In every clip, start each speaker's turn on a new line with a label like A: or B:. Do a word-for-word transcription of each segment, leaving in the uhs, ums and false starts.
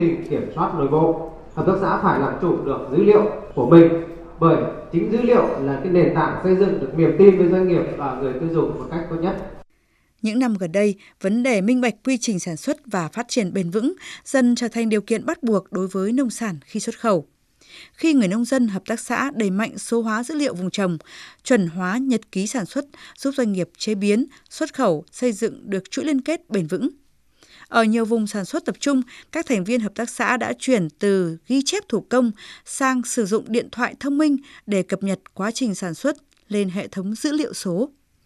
A: Kiểm soát nội bộ, hợp tác xã phải làm chủ được dữ liệu của mình, bởi chính dữ liệu là cái nền tảng xây dựng được niềm tin với doanh nghiệp và người tiêu dùng một cách tốt nhất.
B: Những năm gần đây, vấn đề minh bạch quy trình sản xuất và phát triển bền vững dần trở thành điều kiện bắt buộc đối với nông sản khi xuất khẩu. Khi người nông dân, hợp tác xã đẩy mạnh số hóa dữ liệu vùng trồng, chuẩn hóa nhật ký sản xuất, giúp doanh nghiệp chế biến, xuất khẩu, xây dựng được chuỗi liên kết bền vững. Ở nhiều vùng sản xuất tập trung, các thành viên hợp tác xã đã chuyển từ ghi chép thủ công sang sử dụng điện thoại thông minh để cập nhật quá trình sản xuất lên hệ thống dữ liệu số.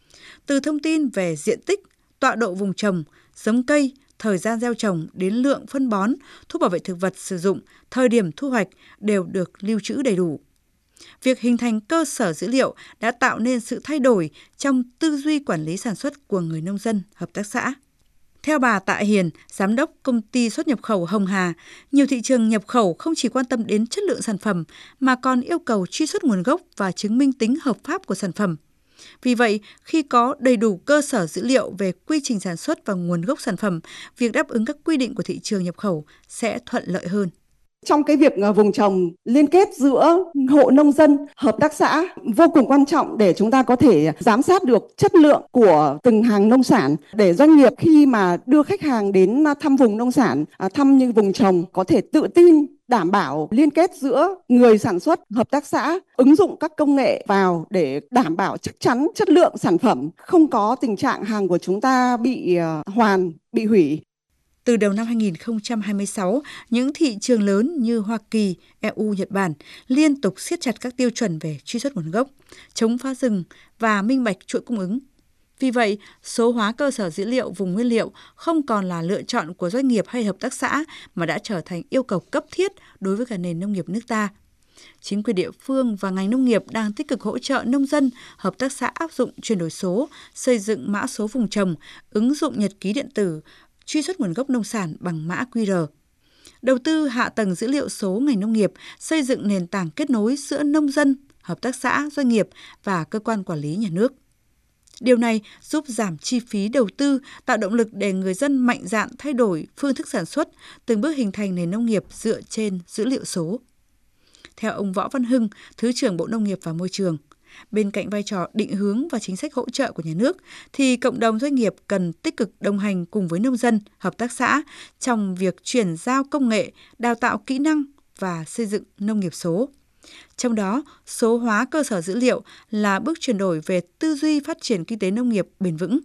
B: Từ thông tin về diện tích, tọa độ vùng trồng, giống cây, thời gian gieo trồng đến lượng phân bón, thuốc bảo vệ thực vật sử dụng, thời điểm thu hoạch đều được lưu trữ đầy đủ. Việc hình thành cơ sở dữ liệu đã tạo nên sự thay đổi trong tư duy quản lý sản xuất của người nông dân, hợp tác xã. Theo bà Tạ Hiền, giám đốc công ty xuất nhập khẩu Hồng Hà, nhiều thị trường nhập khẩu không chỉ quan tâm đến chất lượng sản phẩm mà còn yêu cầu truy xuất nguồn gốc và chứng minh tính hợp pháp của sản phẩm. Vì vậy, khi có đầy đủ cơ sở dữ liệu về quy trình sản xuất và nguồn gốc sản phẩm, việc đáp ứng các quy định của thị trường nhập khẩu sẽ thuận lợi hơn.
C: Trong cái việc vùng trồng, liên kết giữa hộ nông dân, hợp tác xã vô cùng quan trọng để chúng ta có thể giám sát được chất lượng của từng hàng nông sản, để doanh nghiệp khi mà đưa khách hàng đến thăm vùng nông sản, thăm những vùng trồng có thể tự tin đảm bảo liên kết giữa người sản xuất, hợp tác xã, ứng dụng các công nghệ vào để đảm bảo chắc chắn chất lượng sản phẩm, không có tình trạng hàng của chúng ta bị hoàn, bị hủy.
B: Từ đầu năm hai nghìn không trăm hai mươi sáu, những thị trường lớn như Hoa Kỳ, e u, Nhật Bản liên tục siết chặt các tiêu chuẩn về truy xuất nguồn gốc, chống phá rừng và minh bạch chuỗi cung ứng. Vì vậy, số hóa cơ sở dữ liệu vùng nguyên liệu không còn là lựa chọn của doanh nghiệp hay hợp tác xã mà đã trở thành yêu cầu cấp thiết đối với cả nền nông nghiệp nước ta. Chính quyền địa phương và ngành nông nghiệp đang tích cực hỗ trợ nông dân, hợp tác xã áp dụng chuyển đổi số, xây dựng mã số vùng trồng, ứng dụng nhật ký điện tử, truy xuất nguồn gốc nông sản bằng mã quy rờ. Đầu tư hạ tầng dữ liệu số ngành nông nghiệp, xây dựng nền tảng kết nối giữa nông dân, hợp tác xã, doanh nghiệp và cơ quan quản lý nhà nước. Điều này giúp giảm chi phí đầu tư, tạo động lực để người dân mạnh dạn thay đổi phương thức sản xuất, từng bước hình thành nền nông nghiệp dựa trên dữ liệu số. Theo ông Võ Văn Hưng, Thứ trưởng Bộ Nông nghiệp và Môi trường, bên cạnh vai trò định hướng và chính sách hỗ trợ của nhà nước, thì cộng đồng doanh nghiệp cần tích cực đồng hành cùng với nông dân, hợp tác xã trong việc chuyển giao công nghệ, đào tạo kỹ năng và xây dựng nông nghiệp số. Trong đó, số hóa cơ sở dữ liệu là bước chuyển đổi về tư duy phát triển kinh tế nông nghiệp bền vững.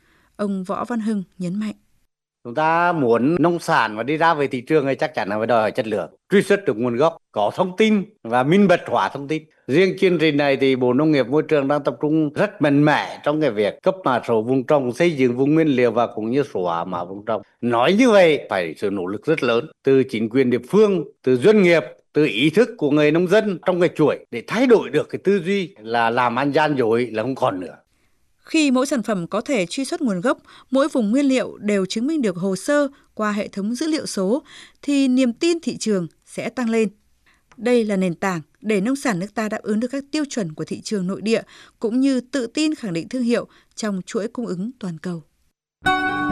B: Ông Võ Văn Hưng nhấn mạnh.
D: Chúng ta muốn nông sản mà đi ra về thị trường thì chắc chắn là phải đòi hỏi chất lượng, truy xuất được nguồn gốc, có thông tin và minh bạch hóa thông tin. Riêng chương trình này thì Bộ Nông nghiệp Môi trường đang tập trung rất mạnh mẽ trong cái việc cấp mã số vùng trồng, xây dựng vùng nguyên liệu và cũng như số hóa mã vùng trồng. Nói như vậy phải sự nỗ lực rất lớn từ chính quyền địa phương, từ doanh nghiệp, từ ý thức của người nông dân trong cái chuỗi để thay đổi được cái tư duy là làm ăn gian dối là không còn nữa.
B: Khi mỗi sản phẩm có thể truy xuất nguồn gốc, mỗi vùng nguyên liệu đều chứng minh được hồ sơ qua hệ thống dữ liệu số, thì niềm tin thị trường sẽ tăng lên. Đây là nền tảng để nông sản nước ta đáp ứng được các tiêu chuẩn của thị trường nội địa, cũng như tự tin khẳng định thương hiệu trong chuỗi cung ứng toàn cầu.